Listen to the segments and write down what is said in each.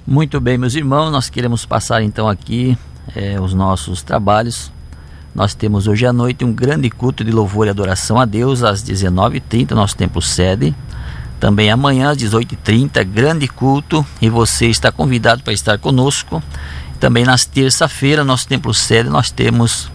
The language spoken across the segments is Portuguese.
Muito bem, meus irmãos, nós queremos passar então aqui os nossos trabalhos. Nós temos hoje à noite um grande culto de louvor e adoração a Deus às 19h30, nosso templo sede. Também amanhã às 18h30, grande culto, e você está convidado para estar conosco. Também nas terça-feira, nosso templo sede, nós temos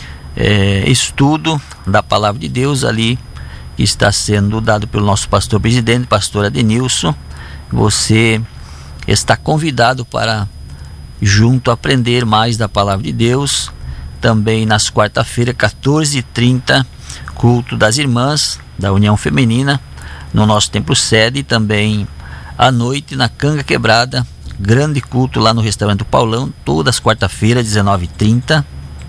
estudo da palavra de Deus ali, que está sendo dado pelo nosso pastor presidente, pastor Adenilson. Você está convidado para junto aprender mais da palavra de Deus. Também nas quarta-feira, 14h30, culto das irmãs da União Feminina no nosso templo sede. E também à noite na Canga Quebrada, grande culto lá no restaurante do Paulão, todas as quarta-feiras, 19h30.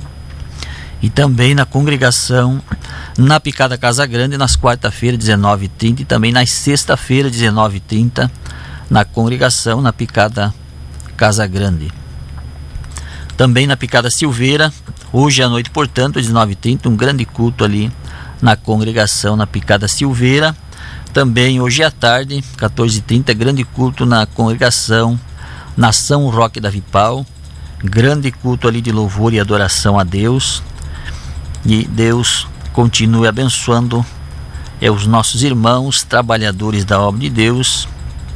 E também na congregação na Picada Casa Grande, nas quarta-feiras, 19h30. E também nas sexta-feira, 19h30, na congregação na Picada Casa Grande. Também na Picada Silveira, hoje à noite, portanto, às 19h30, um grande culto ali na congregação na Picada Silveira. Também hoje à tarde, 14h30, grande culto na congregação na São Roque da Vipal, grande culto ali de louvor e adoração a Deus. E Deus continue abençoando os nossos irmãos, trabalhadores da obra de Deus.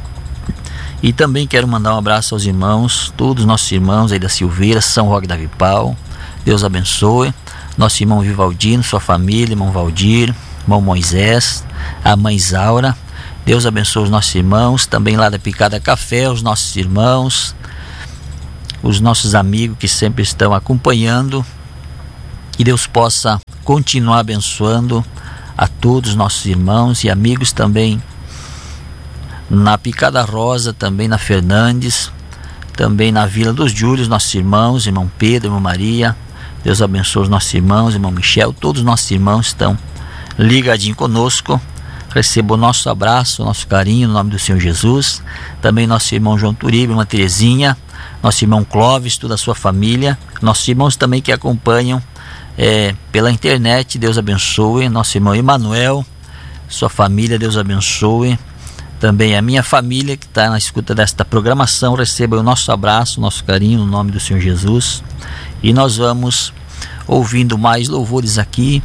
E também quero mandar um abraço aos irmãos, todos os nossos irmãos aí da Silveira, São Roque da Vipal. Deus abençoe. Nosso irmão Vivaldino, sua família, irmão Valdir, irmão Moisés, a mãe Isaura. Deus abençoe os nossos irmãos. Também lá da Picada Café, os nossos irmãos, os nossos amigos que sempre estão acompanhando. Que Deus possa continuar abençoando a todos os nossos irmãos e amigos também na Picada Rosa, também na Fernandes, também na Vila dos Júlios, nossos irmãos, irmão Pedro, irmã Maria. Deus abençoe os nossos irmãos, irmão Michel, todos os nossos irmãos estão ligadinhos conosco. Receba o nosso abraço, o nosso carinho, no nome do Senhor Jesus. Também nosso irmão João Turibe, irmã Terezinha, nosso irmão Clóvis, toda a sua família, nossos irmãos também que acompanham pela internet. Deus abençoe. Nosso irmão Emanuel, sua família, Deus abençoe. Também a minha família que está na escuta desta programação, receba o nosso abraço, o nosso carinho, no nome do Senhor Jesus. E nós vamos ouvindo mais louvores aqui,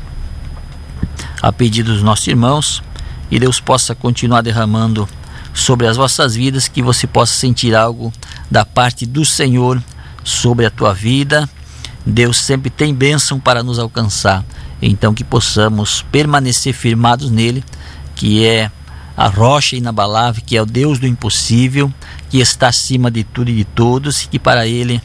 a pedido dos nossos irmãos. E Deus possa continuar derramando sobre as vossas vidas, que você possa sentir algo da parte do Senhor sobre a tua vida. Deus sempre tem bênção para nos alcançar, então que possamos permanecer firmados nele, que é a rocha inabalável, que é o Deus do impossível, que está acima de tudo e de todos, e que para ele